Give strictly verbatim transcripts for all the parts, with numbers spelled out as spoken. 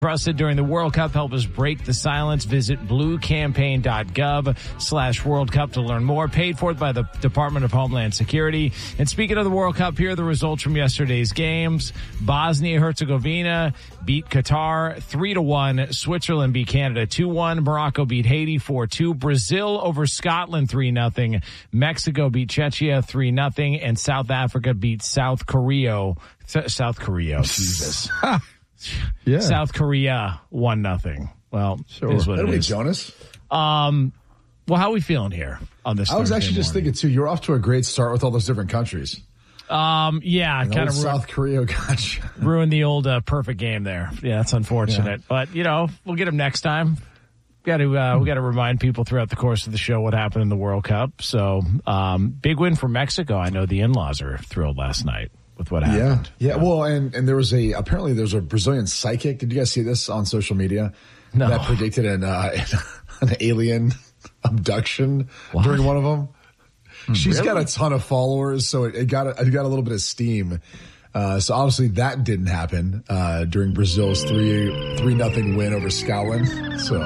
Trusted during the World Cup. Help us break the silence. Visit bluecampaign.gov slash World Cup to learn more. Paid for by the Department of Homeland Security. And speaking of the World Cup, here are the results from yesterday's games. Bosnia-Herzegovina beat Qatar three to one. Switzerland beat Canada two one. Morocco beat Haiti four two. Brazil over Scotland three nothing. Mexico beat Czechia three nothing. And South Africa beat South Korea. South Korea. Jesus. Yeah. South Korea one nothing. Well, sure. is what That'll it be is. Jonas. Um, well, how are we feeling here on this? I was Thursday actually just morning? thinking too. You're off to a great start with all those different countries. Um, yeah, kind of South Korea got you. ruined the old uh, perfect game there. Yeah, that's unfortunate. Yeah. But you know, we'll get them next time. Got to uh, we got to remind people throughout the course of the show what happened in the World Cup. So, um, big win for Mexico. I know the in-laws are thrilled last night with what happened. Yeah, yeah. Well, and, and there was a apparently there's a Brazilian psychic. Did you guys see this on social media? No. That predicted an uh, an alien abduction what? during one of them. Mm, She's really? got a ton of followers, so it, it got a, it got a little bit of steam. Uh, so obviously that didn't happen uh, during Brazil's three three nothing win over Scotland. So,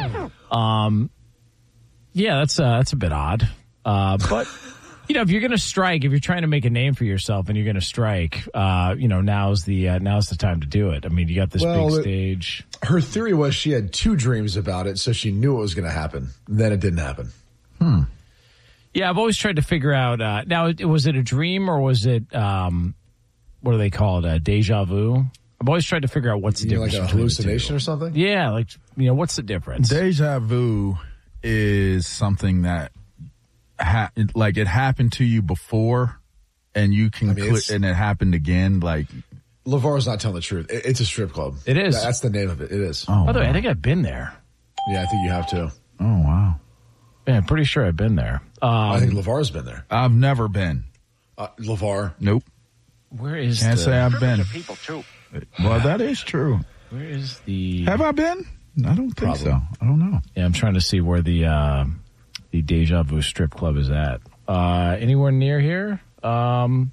um, yeah, that's uh, that's a bit odd, uh, but. You know, if you're going to strike, if you're trying to make a name for yourself and you're going to strike, uh, you know, now's the uh, now's the time to do it. I mean, you got this well, big stage. It, her theory was she had two dreams about it, so she knew it was going to happen. Then it didn't happen. Hmm. Yeah, I've always tried to figure out. Uh, now, was it a dream or was it um, what do they call it? Uh, deja vu. I've always tried to figure out what's the you difference. Like a hallucination or something. Yeah, like you know, what's the difference? Deja vu is something that. Ha- like it happened to you before and you can I mean, cl- and it happened again. Like LeVar's not telling the truth. It, it's a strip club. It is. That's the name of it. It is. Oh, By the wow. way, I think I've been there. Yeah, I think you have to. Oh, wow. Yeah, I'm pretty sure I've been there. Um, I think LeVar's been there. I've never been. Uh, LeVar? Nope. Where is Can't the... say I've been. People too. Well, that is true. Where is the... Have I been? I don't think Probably. so. I don't know. Yeah, I'm trying to see where the uh, the Deja Vu strip club is at. Uh, anywhere near here? Um,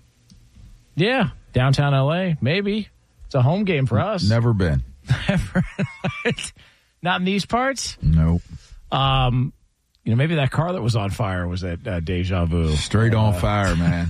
yeah, downtown L A, maybe. It's a home game for us. Never been. Never. Not in these parts? Nope. Um, you know, maybe that car that was on fire was at uh, Deja Vu. Straight on uh, fire, man.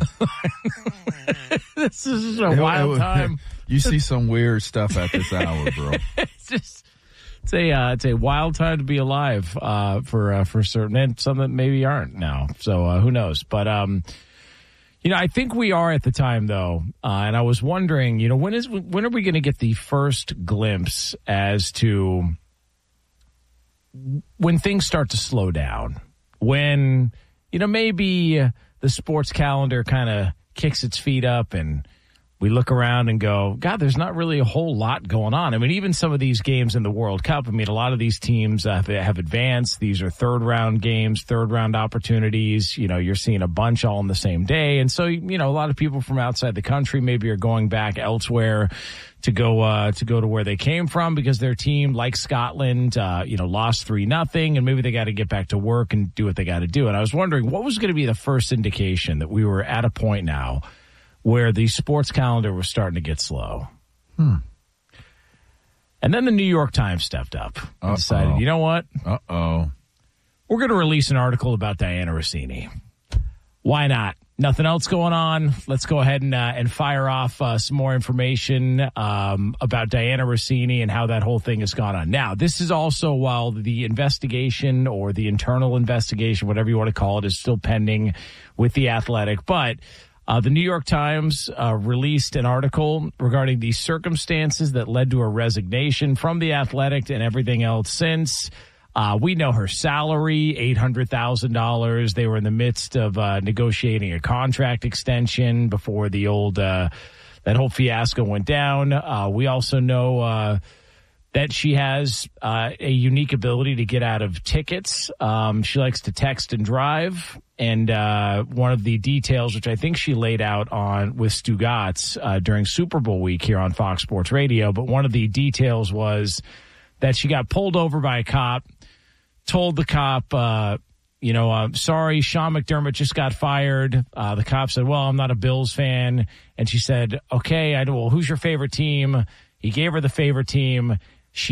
This is a wild it, it, time. You see some weird stuff at this hour, bro. It's just... It's a uh, it's a wild time to be alive uh, for uh, for certain, and some that maybe aren't now. So uh, who knows? But um, you know, I think we are at the time though, uh, and I was wondering, you know, when is when are we going to get the first glimpse as to when things start to slow down? When you know maybe the sports calendar kind of kicks its feet up and. We look around and go, God, there's not really a whole lot going on. I mean, even some of these games in the World Cup, I mean, a lot of these teams uh, have advanced. These are third round games, third round opportunities. You know, you're seeing a bunch all on the same day. And so, you know, a lot of people from outside the country maybe are going back elsewhere to go uh, to go to where they came from because their team, like Scotland, uh, you know, lost three nothing, and maybe they got to get back to work and do what they got to do. And I was wondering, what was going to be the first indication that we were at a point now where the sports calendar was starting to get slow. Hmm. And then the New York Times stepped up and Uh-oh. decided, you know what? Uh-oh. We're going to release an article about Diana Rossini. Why not? Nothing else going on. Let's go ahead and uh, and fire off uh, some more information um, about Diana Rossini and how that whole thing has gone on. Now, this is also while the investigation or the internal investigation, whatever you want to call it, is still pending with The Athletic. But Uh, the New York Times uh, released an article regarding the circumstances that led to her resignation from The Athletic and everything else since. Uh, we know her salary, eight hundred thousand dollars. They were in the midst of uh, negotiating a contract extension before the old uh, that whole fiasco went down. Uh, we also know uh, that she has uh, a unique ability to get out of tickets. Um, she likes to text and drive. And uh, one of the details, which I think she laid out on with Stugotz uh, during Super Bowl week here on Fox Sports Radio, but one of the details was that she got pulled over by a cop, told the cop, uh, you know, uh, sorry, Sean McDermott just got fired. Uh, the cop said, well, I'm not a Bills fan. And she said, okay, I know. Well, who's your favorite team? He gave her the favorite team.